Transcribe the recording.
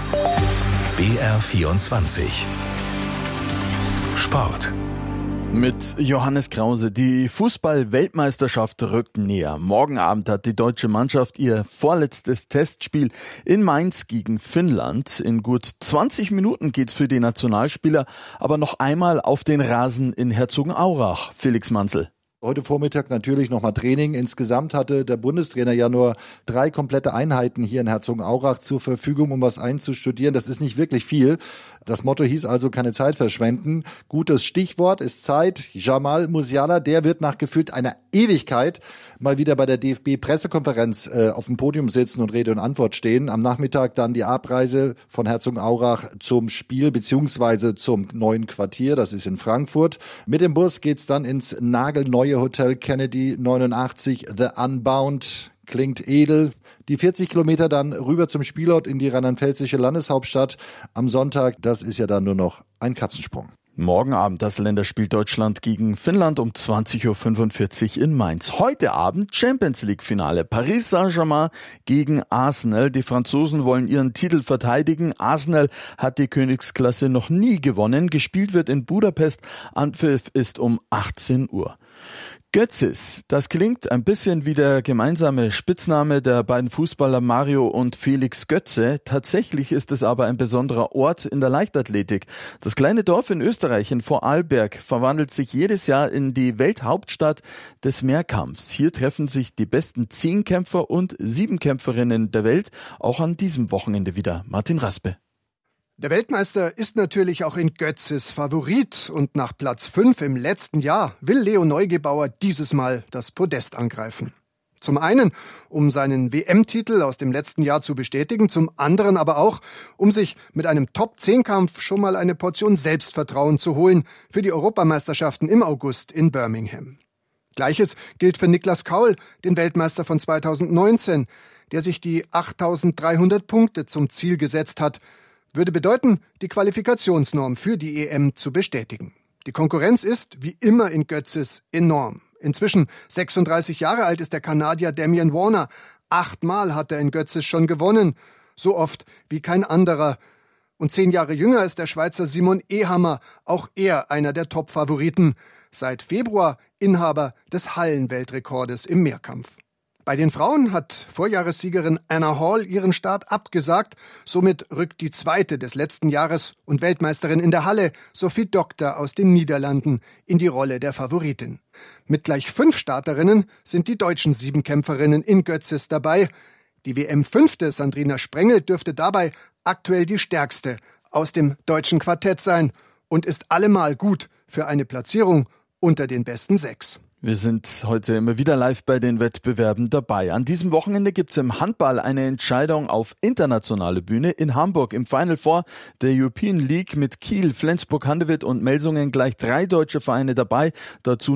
BR24 Sport. Mit Johannes Krause. Die Fußball-Weltmeisterschaft rückt näher. Morgen Abend hat die deutsche Mannschaft ihr vorletztes Testspiel in Mainz gegen Finnland. In gut 20 Minuten geht's für die Nationalspieler aber noch einmal auf den Rasen in Herzogenaurach. Felix Manzel. Heute Vormittag natürlich nochmal Training. Insgesamt hatte der Bundestrainer ja nur 3 komplette Einheiten hier in Herzogenaurach zur Verfügung, um was einzustudieren. Das ist nicht wirklich viel. Das Motto hieß also keine Zeit verschwenden. Gutes Stichwort ist Zeit. Jamal Musiala, der wird nach gefühlt einer Ewigkeit mal wieder bei der DFB-Pressekonferenz auf dem Podium sitzen und Rede und Antwort stehen. Am Nachmittag dann die Abreise von Herzogenaurach zum Spiel beziehungsweise zum neuen Quartier. Das ist in Frankfurt. Mit dem Bus geht's dann ins nagelneue Hotel Kennedy 89 The Unbound. Klingt edel. Die 40 Kilometer dann rüber zum Spielort in die rheinland-pfälzische Landeshauptstadt am Sonntag. Das ist ja dann nur noch ein Katzensprung. Morgen Abend das Länderspiel Deutschland gegen Finnland um 20.45 Uhr in Mainz. Heute Abend Champions League Finale. Paris Saint-Germain gegen Arsenal. Die Franzosen wollen ihren Titel verteidigen. Arsenal hat die Königsklasse noch nie gewonnen. Gespielt wird in Budapest. Anpfiff ist um 18 Uhr. Götzis, das klingt ein bisschen wie der gemeinsame Spitzname der beiden Fußballer Mario und Felix Götze. Tatsächlich ist es aber ein besonderer Ort in der Leichtathletik. Das kleine Dorf in Österreich, in Vorarlberg, verwandelt sich jedes Jahr in die Welthauptstadt des Mehrkampfs. Hier treffen sich die besten 10 Kämpfer und 7 Kämpferinnen der Welt, auch an diesem Wochenende wieder. Martin Raspe. Der Weltmeister ist natürlich auch in Götzis Favorit und nach Platz 5 im letzten Jahr will Leo Neugebauer dieses Mal das Podest angreifen. Zum einen, um seinen WM-Titel aus dem letzten Jahr zu bestätigen, zum anderen aber auch, um sich mit einem Top-10-Kampf schon mal eine Portion Selbstvertrauen zu holen für die Europameisterschaften im August in Birmingham. Gleiches gilt für Niklas Kaul, den Weltmeister von 2019, der sich die 8.300 Punkte zum Ziel gesetzt hat. Würde bedeuten, die Qualifikationsnorm für die EM zu bestätigen. Die Konkurrenz ist, wie immer in Götzis, enorm. Inzwischen 36 Jahre alt ist der Kanadier Damian Warner. 8-mal hat er in Götzis schon gewonnen. So oft wie kein anderer. Und 10 Jahre jünger ist der Schweizer Simon Ehammer. Auch er einer der Top-Favoriten. Seit Februar Inhaber des Hallenweltrekordes im Mehrkampf. Bei den Frauen hat Vorjahressiegerin Anna Hall ihren Start abgesagt. Somit rückt die zweite des letzten Jahres und Weltmeisterin in der Halle, Sophie Doktor aus den Niederlanden, in die Rolle der Favoritin. Mit gleich 5 Starterinnen sind die deutschen 7-Kämpferinnen in Götzis dabei. Die WM-5. Sandrina Sprengel dürfte dabei aktuell die stärkste aus dem deutschen Quartett sein und ist allemal gut für eine Platzierung unter den besten 6. Wir sind heute immer wieder live bei den Wettbewerben dabei. An diesem Wochenende gibt's im Handball eine Entscheidung auf internationale Bühne. In Hamburg im Final Four der European League mit Kiel, Flensburg-Handewitt und Melsungen gleich 3 deutsche Vereine dabei. Dazu